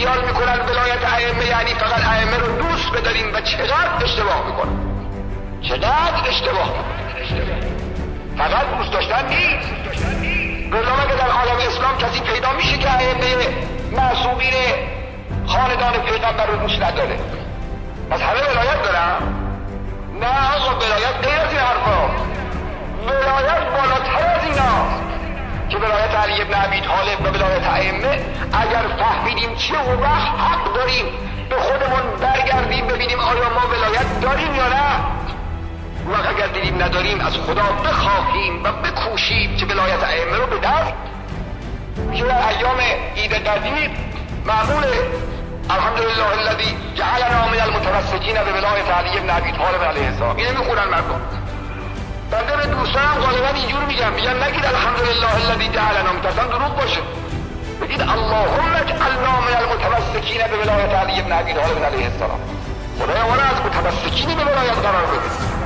خیال میکنن ولایت ائمه یعنی فقط ائمه رو دوست بداریم و چقدر اشتباه میکنن، چقدر اشتباه میکنن. فقط دوست داشتن نیست. برنامه که در عالم اسلام کسی پیدا میشه که ائمه معصومین خاندان پیغمبر رو دوست نداره؟ پس همه ولایت دارن؟ نه آقا، ولایت غیر از این حرفا. ولایت بالاتر از ایناست که ولایت علی بن ابی طالب و ولایت ائمه اگر فهمیدیم چیه اون وقت حق داریم به خودمون برگردیم ببینیم آیا ما ولایت داریم یا نه. اون وقت اگر دیدیم نداریم از خدا بخواهیم و بکوشیم که ولایت ائمه رو به دست که در ایام عید قدیر معمول الحمدلله الذی جعلنا من المتمسکین به ولایت علی بن ابی طالب علیه السلام. اینو میخونن مردم. بنده به دوستانم غالبا اینجور میگن نگید الحمدلله الذی جعلنا، میترسم دروغ باشه. بگید اللهم اجعلنا من المتمسکین به ولایت علی بن ابی طالب علیه السلام. خدایا ما را از متمسکین به ولایت قرار بده.